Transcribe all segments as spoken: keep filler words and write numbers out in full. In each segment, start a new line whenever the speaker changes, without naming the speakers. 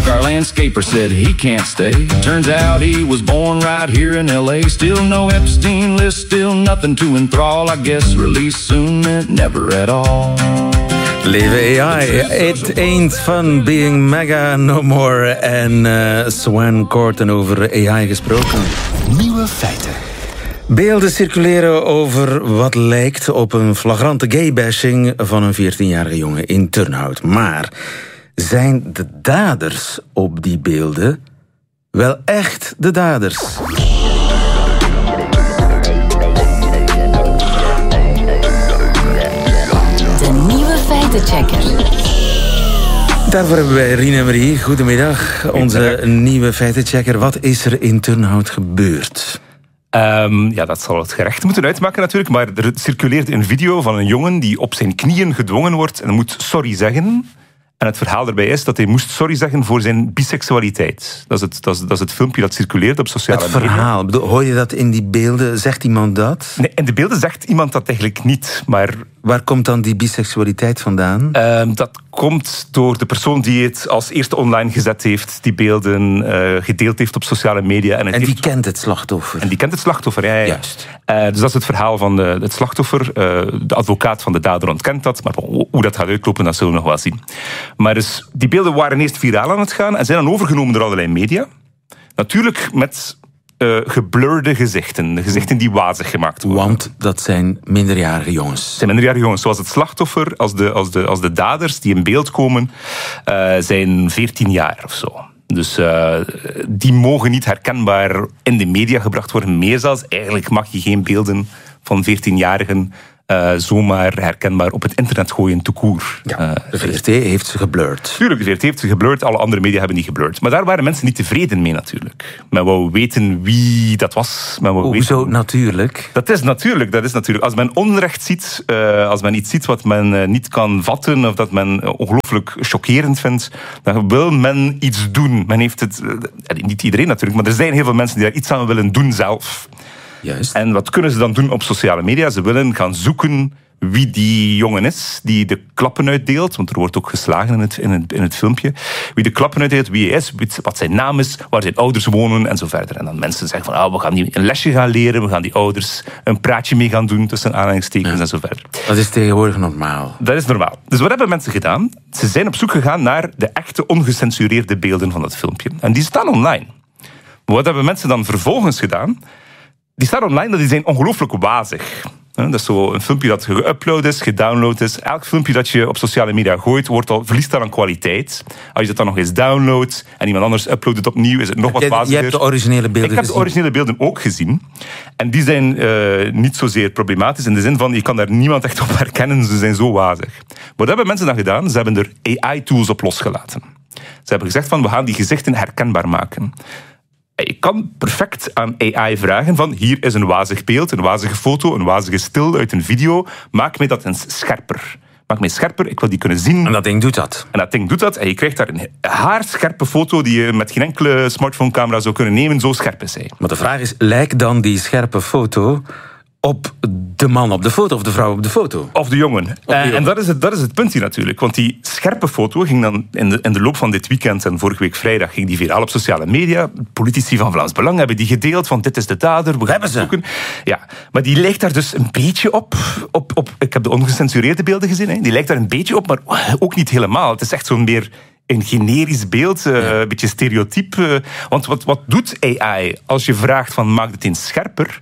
our landscaper said he can't stay. Turns out he was born right here in L A. Still no Epstein list, still nothing to enthrall. I guess release soon meant never at all.
Lieve A I, it ain't fun being mega no more. En uh, Swan Corton over A I gesproken.
Nieuwe feiten.
Beelden circuleren over wat lijkt op een flagrante gaybashing van een veertienjarige jongen in Turnhout. Maar zijn de daders op die beelden wel echt de daders?
De nieuwe feitenchecker.
Daarvoor hebben wij Rien en Marie. Goedemiddag, onze nieuwe feitenchecker. Wat is er in Turnhout gebeurd?
Um, ja, dat zal het gerecht moeten uitmaken natuurlijk, maar er circuleert een video van een jongen die op zijn knieën gedwongen wordt en moet sorry zeggen. En het verhaal erbij is dat hij moest sorry zeggen voor zijn biseksualiteit. Dat is het, dat is, dat is het filmpje dat circuleert op sociale media.
Het verhaal, media. Hoor je dat in die beelden? Zegt iemand dat?
Nee, in de beelden zegt iemand dat eigenlijk niet, maar...
Waar komt dan die biseksualiteit vandaan?
Uh, dat komt door de persoon die het als eerste online gezet heeft, die beelden uh, gedeeld heeft op sociale media. En, het
en die
heeft...
kent het slachtoffer?
En die kent het slachtoffer, ja. ja.
Juist.
Uh, dus dat is het verhaal van de, het slachtoffer. Uh, de advocaat van de dader ontkent dat, maar hoe dat gaat uitlopen, dat zullen we nog wel zien. Maar dus, die beelden waren eerst viraal aan het gaan en zijn dan overgenomen door allerlei media. Natuurlijk met... Uh, geblurde gezichten. De gezichten die wazig gemaakt worden.
Want dat zijn minderjarige jongens.
Het zijn minderjarige jongens. Zoals het slachtoffer als de, als de, als de daders die in beeld komen, uh, zijn veertien jaar of zo. Dus uh, die mogen niet herkenbaar in de media gebracht worden. Meer zelfs, eigenlijk mag je geen beelden van veertienjarigen Uh, zomaar herkenbaar op het internet gooien tout court.
Ja, de V R T heeft ze geblurred.
Tuurlijk, de V R T heeft ze geblurred. Alle andere media hebben die geblurred. Maar daar waren mensen niet tevreden mee natuurlijk. Men wou weten wie dat was. Men wou
Hoezo
weten...
natuurlijk?
Dat is natuurlijk, dat is natuurlijk. Als men onrecht ziet, uh, als men iets ziet wat men uh, niet kan vatten, of dat men uh, ongelooflijk chockerend vindt, dan wil men iets doen. Men heeft het... Uh, niet iedereen natuurlijk, maar er zijn heel veel mensen die daar iets aan willen doen zelf.
Juist.
En wat kunnen ze dan doen op sociale media? Ze willen gaan zoeken wie die jongen is die de klappen uitdeelt. Want er wordt ook geslagen in het, in het, in het filmpje. Wie de klappen uitdeelt, wie hij is, wat zijn naam is, waar zijn ouders wonen en zo verder. En dan mensen zeggen van, ah, we gaan die een lesje gaan leren, we gaan die ouders een praatje mee gaan doen tussen aanhalingstekens ja. en zo verder.
Dat is tegenwoordig normaal.
Dat is normaal. Dus wat hebben mensen gedaan? Ze zijn op zoek gegaan naar de echte ongecensureerde beelden van dat filmpje. En die staan online. Maar wat hebben mensen dan vervolgens gedaan? Die staan online, die zijn ongelooflijk wazig. Dat is zo een filmpje dat geüpload is, gedownload is. Elk filmpje dat je op sociale media gooit, wordt al, verliest dan aan kwaliteit. Als je dat dan nog eens downloadt en iemand anders uploadt het opnieuw, is het nog wat waziger.
Je hebt de originele beelden
Ik heb
gezien.
de originele beelden ook gezien. En die zijn uh, niet zozeer problematisch in de zin van, je kan daar niemand echt op herkennen, ze zijn zo wazig. Wat hebben mensen dan gedaan? Ze hebben er A I-tools op losgelaten. Ze hebben gezegd van, we gaan die gezichten herkenbaar maken. Je kan perfect aan A I vragen van, hier is een wazig beeld, een wazige foto, een wazige stil uit een video. Maak mij dat eens scherper. Maak mij scherper, ik wil die kunnen zien.
En dat ding doet dat.
En dat ding doet dat. En je krijgt daar een haarscherpe foto die je met geen enkele smartphone-camera zou kunnen nemen. Zo scherp is hij.
Maar de vraag is, lijkt dan die scherpe foto op de man op de foto of de vrouw op de foto?
Of de jongen.
de jongen.
En dat is, het, dat is het punt hier natuurlijk. Want die scherpe foto ging dan in de, in de loop van dit weekend en vorige week vrijdag ging die viraal op sociale media. Politici van Vlaams Belang hebben die gedeeld van dit is de dader, we gaan
hebben ze.
zoeken. Ja, maar die lijkt daar dus een beetje op, op, op. Ik heb de ongecensureerde beelden gezien. Hè. Die lijkt daar een beetje op, maar ook niet helemaal. Het is echt zo'n meer een generisch beeld, ja. uh, een beetje stereotyp. Uh, want wat, wat doet A I als je vraagt van maak het eens scherper?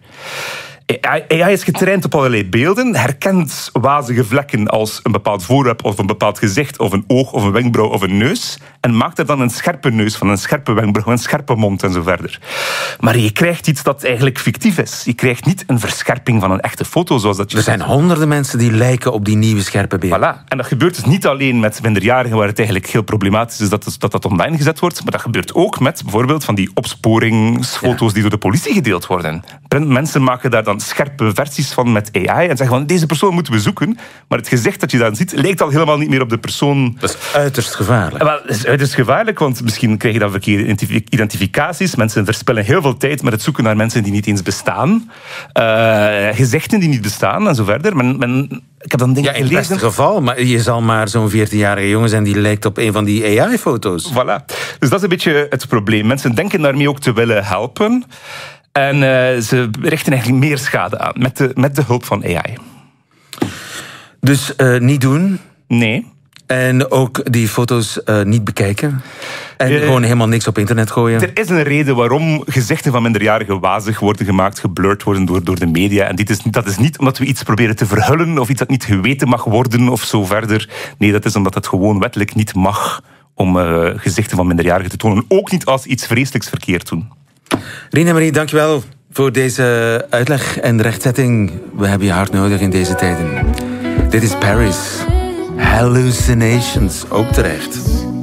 A I is getraind op allerlei beelden, herkent wazige vlekken als een bepaald voorwerp of een bepaald gezicht of een oog of een wenkbrauw of een neus en maakt er dan een scherpe neus van, een scherpe wenkbrauw, een scherpe mond en zo verder. Maar je krijgt iets dat eigenlijk fictief is. Je krijgt niet een verscherping van een echte foto zoals dat je...
Er zijn honderden mensen die lijken op die nieuwe scherpe beelden.
Voilà. En dat gebeurt dus niet alleen met minderjarigen waar het eigenlijk heel problematisch is dat dat, dat online gezet wordt, maar dat gebeurt ook met bijvoorbeeld van die opsporingsfoto's ja. die door de politie gedeeld worden. Mensen maken daar dan scherpe versies van met A I en zeggen van deze persoon moeten we zoeken, maar het gezicht dat je dan ziet lijkt al helemaal niet meer op de persoon.
Dat is uiterst gevaarlijk.
Wel, dat is uiterst gevaarlijk, want misschien krijg je dan verkeerde identificaties. Mensen verspillen heel veel tijd met het zoeken naar mensen die niet eens bestaan. Uh, gezichten die niet bestaan en zo verder. Men, men, ik heb dan dingen
Ja, in het
gelezen...
beste geval, maar je zal maar zo'n veertienjarige jongen zijn die lijkt op een van die A I-foto's.
Voilà. Dus dat is een beetje het probleem. Mensen denken daarmee ook te willen helpen. En uh, ze richten eigenlijk meer schade aan met de, met de hulp van A I.
Dus uh, niet doen.
Nee.
En ook die foto's uh, niet bekijken. En uh, gewoon helemaal niks op internet gooien.
Er is een reden waarom gezichten van minderjarigen wazig worden gemaakt, geblurred worden door, door de media. En dit is, dat is niet omdat we iets proberen te verhullen of iets dat niet geweten mag worden of zo verder. Nee, dat is omdat het gewoon wettelijk niet mag om uh, gezichten van minderjarigen te tonen. Ook niet als iets vreselijks verkeerd doen.
Rien en Marie, dankjewel voor deze uitleg en rechtzetting. We hebben je hard nodig in deze tijden. Dit is Paris. Hallucinations, ook terecht.